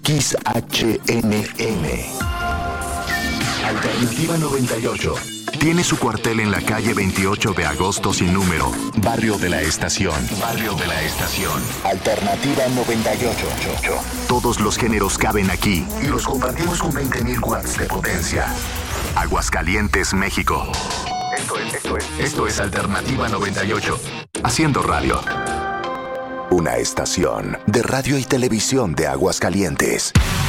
XHNN. Alternativa 98. Tiene su cuartel en la calle 28 de agosto sin número, Barrio de la Estación. Barrio de la Estación. Alternativa 98. Todos los géneros caben aquí y los compartimos con 20.000 watts de potencia. Aguascalientes, México. Esto es Alternativa 98. Haciendo radio. Una estación de radio y televisión de Aguascalientes.